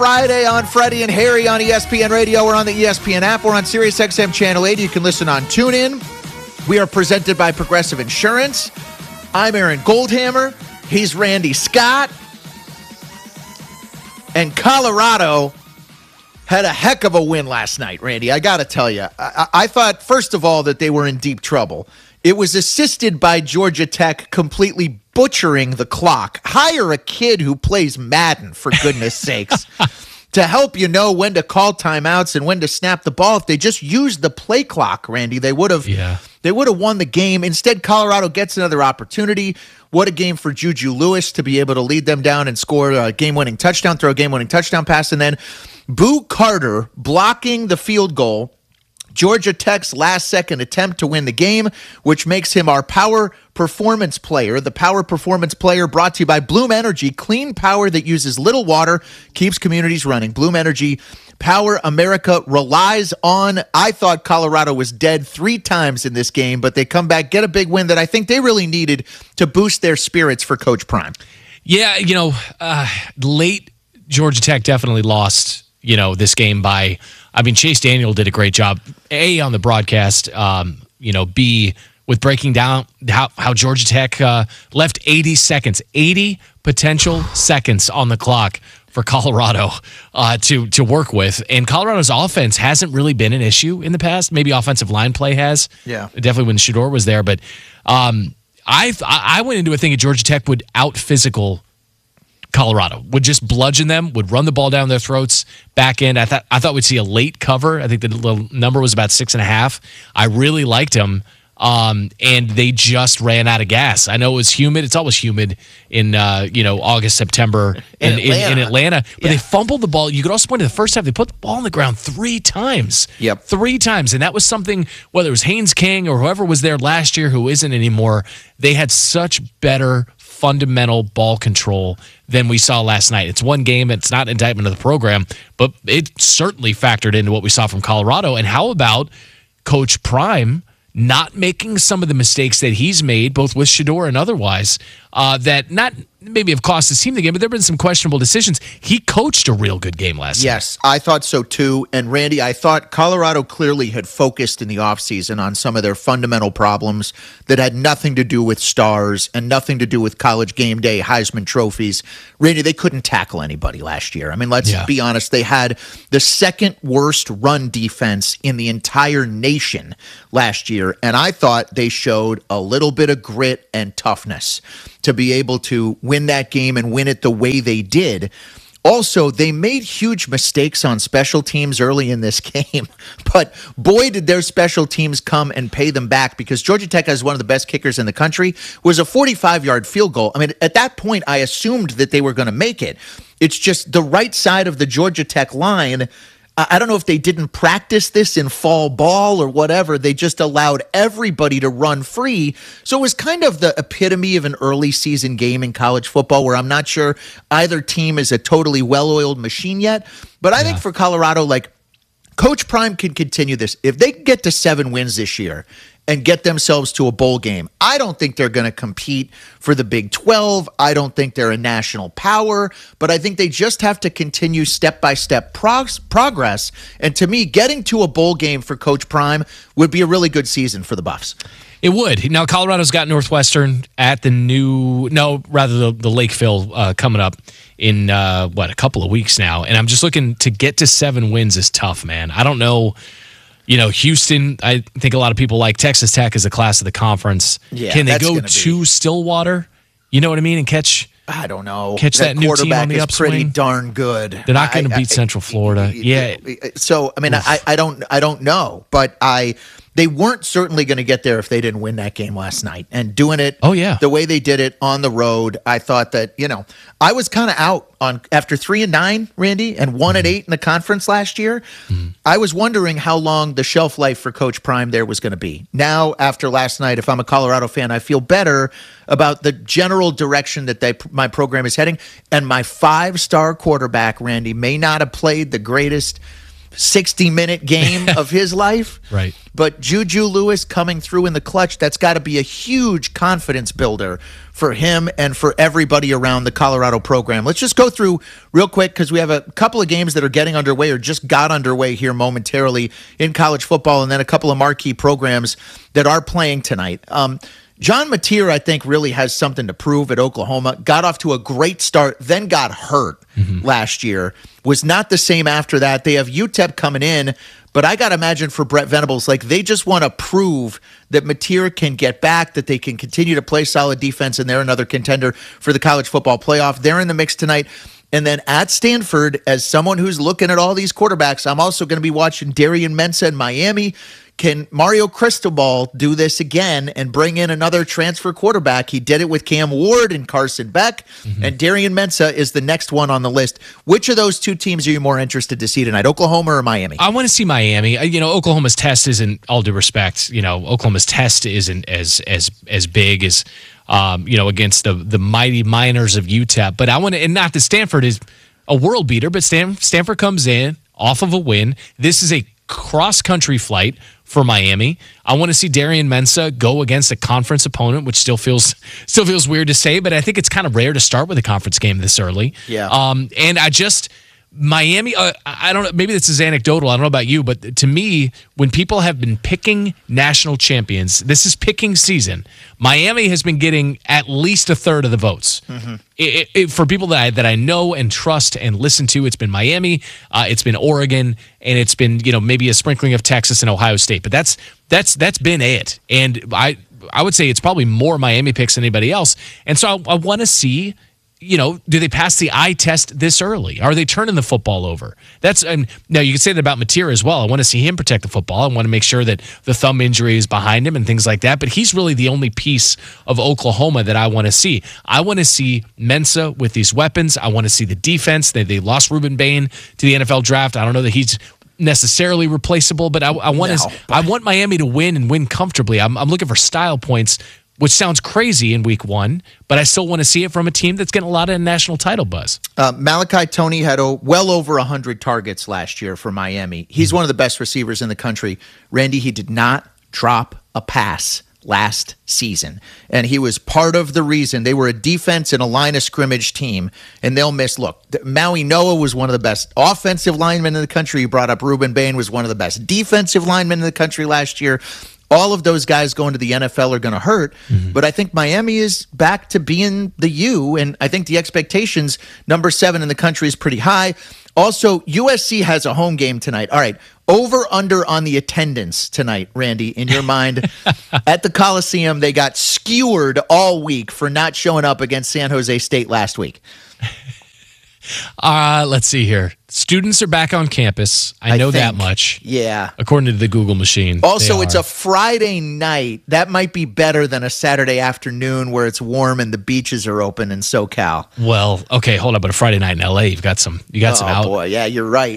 Friday on Freddie and Harry on ESPN Radio. We're on the ESPN app. We're on SiriusXM Channel 80. You can listen on TuneIn. We are presented by Progressive Insurance. I'm Aaron Goldhammer. He's Randy Scott. And Colorado had a heck of a win last night, Randy. I got to tell you, I thought, first of all, that they were in deep trouble. It was assisted by Georgia Tech completely butchering the clock. Hire a kid who plays Madden, for goodness sakes, to help you know when to call timeouts and when to snap the ball. If they just used the play clock, Randy, they would have won the game. Instead, Colorado gets another opportunity. What a game for Juju Lewis to be able to lead them down and score a game-winning touchdown, throw a game-winning touchdown pass, and then Boo Carter blocking the field goal. Georgia Tech's last-second attempt to win the game, which makes him our power performance player. The power performance player brought to you by Bloom Energy, clean power that uses little water, keeps communities running. Bloom Energy, power America relies on. I thought Colorado was dead 3 times in this game, but they come back, get a big win that I think they really needed to boost their spirits for Coach Prime. Yeah, late Georgia Tech definitely lost, this game by, Chase Daniel did a great job, A, on the broadcast, B, with breaking down how Georgia Tech left 80 potential seconds on the clock for Colorado to work with. And Colorado's offense hasn't really been an issue in the past. Maybe offensive line play has. Yeah. Definitely when Shedeur was there. But I went into it thinking Georgia Tech would out-physical Colorado, would just bludgeon them, would run the ball down their throats back end. I thought we'd see a late cover. I think the little number was about 6.5. I really liked them, and they just ran out of gas. I know it was humid. It's always humid in August, September in Atlanta. But they fumbled the ball. You could also point to the first half. They put the ball on the ground 3 times. Yep. 3 times. And that was something, whether it was Haynes King or whoever was there last year who isn't anymore, they had such better fundamental ball control than we saw last night. It's one game. It's not an indictment of the program, but it certainly factored into what we saw from Colorado. And how about Coach Prime not making some of the mistakes that he's made, both with Shedeur and otherwise, that not maybe have cost his team the game, but there have been some questionable decisions. He coached a real good game last night. Yes, I thought so too. And Randy, I thought Colorado clearly had focused in the offseason on some of their fundamental problems that had nothing to do with stars and nothing to do with College game day, Heisman trophies. Randy, they couldn't tackle anybody last year. Let's be honest. They had the second worst run defense in the entire nation last year. And I thought they showed a little bit of grit and toughness to be able to win that game and win it the way they did. Also, they made huge mistakes on special teams early in this game, but boy, did their special teams come and pay them back, because Georgia Tech has one of the best kickers in the country. Was a 45-yard field goal. At that point, I assumed that they were going to make it. It's just the right side of the Georgia Tech line. I don't know if they didn't practice this in fall ball or whatever. They just allowed everybody to run free. So it was kind of the epitome of an early season game in college football, where I'm not sure either team is a totally well-oiled machine yet. But I think for Colorado, Coach Prime can continue this. If they can get to 7 wins this year and get themselves to a bowl game, I don't think they're going to compete for the Big 12. I don't think they're a national power, but I think they just have to continue step-by-step progress. And to me, getting to a bowl game for Coach Prime would be a really good season for the Buffs. It would. Now, Colorado's got Northwestern at the Lakeville coming up in, a couple of weeks now. And I'm just looking to get to 7 wins is tough, man. I don't know. Houston, I think a lot of people like Texas Tech as a class of the conference. Yeah, can they go to Stillwater? You know what I mean? And catch I don't know. Catch that new team on the upswing. Pretty darn good. They're not going to beat Central Florida. Yeah. So I mean, I don't know, but they weren't certainly going to get there if they didn't win that game last night. And doing it the way they did it on the road, I thought that, I was kind of out on after 3-9, Randy, and 1-8 in the conference last year. Mm-hmm. I was wondering how long the shelf life for Coach Prime there was going to be. Now, after last night, if I'm a Colorado fan, I feel better about the general direction that my program is heading. And my 5-star quarterback, Randy, may not have played the greatest 60-minute game of his life. Right. But Juju Lewis coming through in the clutch, that's got to be a huge confidence builder for him and for everybody around the Colorado program. Let's just go through real quick because we have a couple of games that are getting underway or just got underway here momentarily in college football, and then a couple of marquee programs that are playing tonight. John Mateer, I think, really has something to prove at Oklahoma. Got off to a great start, then got hurt last year. Was not the same after that. They have UTEP coming in, but I got to imagine for Brett Venables, like they just want to prove that Mateer can get back, that they can continue to play solid defense, and they're another contender for the college football playoff. They're in the mix tonight. And then at Stanford, as someone who's looking at all these quarterbacks, I'm also going to be watching Darian Mensah in Miami. Can Mario Cristobal do this again and bring in another transfer quarterback? He did it with Cam Ward and Carson Beck, and Darian Mensah is the next one on the list. Which of those two teams are you more interested to see tonight, Oklahoma or Miami? I want to see Miami. Oklahoma's test isn't, all due respect, Oklahoma's test isn't as big as, against the mighty Miners of UTEP. But I want to, and not that Stanford is a world beater, but Stanford comes in off of a win. This is a cross-country flight for Miami. I want to see Darian Mensah go against a conference opponent, which still feels weird to say, but I think it's kind of rare to start with a conference game this early. Yeah. And Miami, I don't know, maybe this is anecdotal, I don't know about you, but to me, when people have been picking national champions, this is picking season, Miami has been getting at least a third of the votes. For people that I know and trust and listen to, it's been Miami, it's been Oregon, and it's been maybe a sprinkling of Texas and Ohio State, but that's been it. And I would say it's probably more Miami picks than anybody else. And so I want to see, do they pass the eye test this early? Are they turning the football over? Now you can say that about Mateer as well. I want to see him protect the football. I want to make sure that the thumb injury is behind him and things like that. But he's really the only piece of Oklahoma that I want to see. I want to see Mensah with these weapons. I want to see the defense. They lost Ruben Bain to the NFL draft. I don't know that he's necessarily replaceable, but I want Miami to win and win comfortably. I'm looking for style points, which sounds crazy in week one, but I still want to see it from a team that's getting a lot of national title buzz. Malachi Toney had well over 100 targets last year for Miami. He's one of the best receivers in the country. Randy, he did not drop a pass last season, and he was part of the reason. They were a defense and a line of scrimmage team, and they'll miss. Look, Maui Noah was one of the best offensive linemen in the country. You brought up Ruben Bain, was one of the best defensive linemen in the country last year. All of those guys going to the NFL are going to hurt, but I think Miami is back to being the U, and I think the expectations, number 7 in the country, is pretty high. Also, USC has a home game tonight. All right, over-under on the attendance tonight, Randy, in your mind. At the Coliseum, they got skewered all week for not showing up against San Jose State last week. Let's see here. Students are back on campus. I know that much. Yeah. According to the Google machine. Also, it's a Friday night. That might be better than a Saturday afternoon where it's warm and the beaches are open in SoCal. Well, okay, hold up. But a Friday night in LA, you got some out. Oh, boy. Yeah, you're right.